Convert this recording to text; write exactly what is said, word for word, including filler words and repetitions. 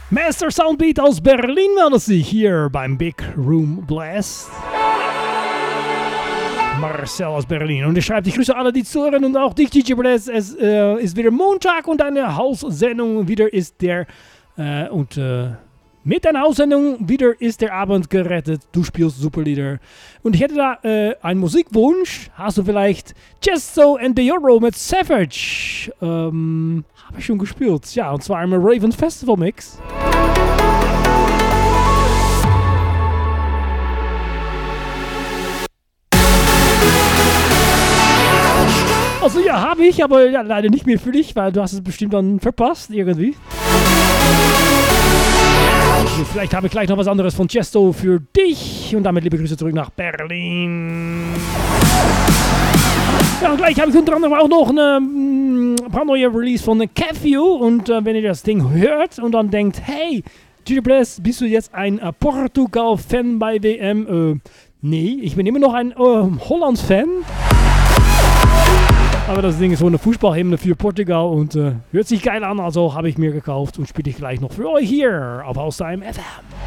Master Soundbeat aus Berlin meldet sich hier beim Big Room Blast. Marcel aus Berlin. Und er schreibt, ich grüße alle, die zuhören und auch dich, D J Blast. Es äh, ist wieder Montag und eine Haussendung. Wieder ist der, äh, und äh, mit einer Haussendung wieder ist der Abend gerettet. Du spielst super Lieder. Und ich hätte da äh, einen Musikwunsch. Hast du vielleicht Chesto and the Euro mit Savage? Ähm, habe ich schon gespielt. Ja, und zwar im Raven Festival Mix. Also ja, habe ich, aber ja, leider nicht mehr für dich, weil du hast es bestimmt dann verpasst irgendwie. Also vielleicht habe ich gleich noch was anderes von Chesto für dich. Und damit liebe Grüße zurück nach Berlin. Ja, und gleich habe ich unter anderem auch noch eine, ein paar neue Release von Cafio. Und äh, wenn ihr das Ding hört und dann denkt, hey, D J Blast, bist du jetzt ein äh, Portugal-Fan bei W M? Äh, nee, ich bin immer noch ein äh, Hollands-Fan. Aber das Ding ist so eine Fußballhymne für Portugal und äh, hört sich geil an, also habe ich mir gekauft und spiele ich gleich noch für euch hier auf Haustime F M.